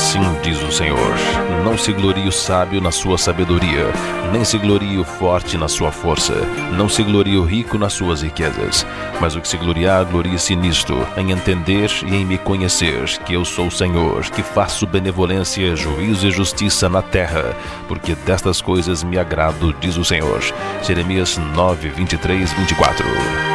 Assim diz o Senhor: não se glorie o sábio na sua sabedoria, nem se glorie o forte na sua força, não se glorie o rico nas suas riquezas. Mas o que se gloriar, glorie-se nisto, em entender e em me conhecer, que eu sou o Senhor, que faço benevolência, juízo e justiça na terra, porque destas coisas me agrado, diz o Senhor. Jeremias 9, 23, 24.